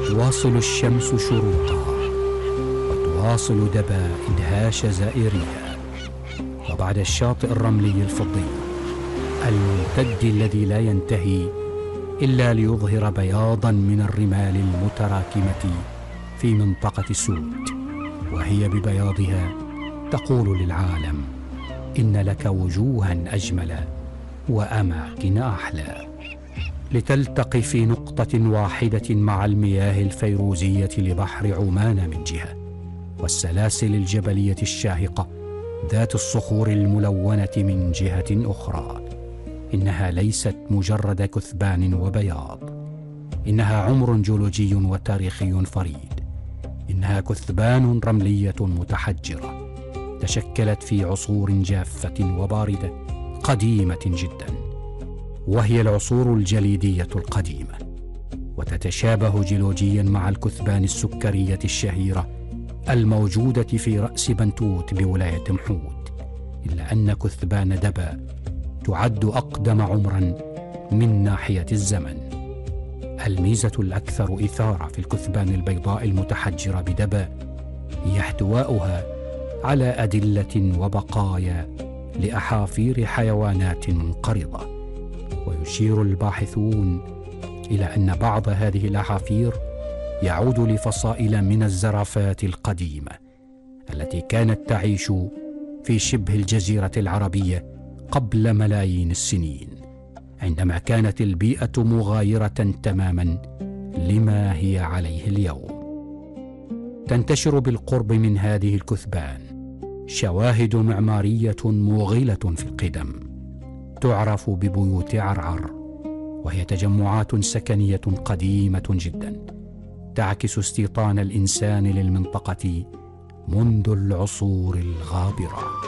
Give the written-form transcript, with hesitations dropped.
تواصل الشمس شروقها وتواصل دبا إدهاش زائريها. وبعد الشاطئ الرملي الفضي الممتد الذي لا ينتهي إلا ليظهر بياضا من الرمال المتراكمة في منطقة السود، وهي ببياضها تقول للعالم إن لك وجوها أجمل وأماكن أحلى، لتلتقي في نقطة واحدة مع المياه الفيروزية لبحر عمان من جهة، والسلاسل الجبلية الشاهقة ذات الصخور الملونة من جهة أخرى. إنها ليست مجرد كثبان وبياض، إنها عمر جيولوجي وتاريخي فريد. إنها كثبان رملية متحجرة تشكلت في عصور جافة وباردة قديمة جدا، وهي العصور الجليدية القديمة، وتتشابه جيولوجيا مع الكثبان السكرية الشهيرة الموجودة في رأس بنتوت بولاية محود، إلا أن كثبان دبا تعد أقدم عمرا من ناحية الزمن. الميزة الأكثر إثارة في الكثبان البيضاء المتحجرة بدبا هي احتواؤها على أدلة وبقايا لأحافير حيوانات منقرضة، ويشير الباحثون إلى أن بعض هذه الأحافير يعود لفصائل من الزرافات القديمة التي كانت تعيش في شبه الجزيرة العربية قبل ملايين السنين، عندما كانت البيئة مغايرة تماما لما هي عليه اليوم. تنتشر بالقرب من هذه الكثبان شواهد معمارية موغلة في القدم تعرف ببيوت عرعر، وهي تجمعات سكنية قديمة جدا تعكس استيطان الإنسان للمنطقة منذ العصور الغابرة.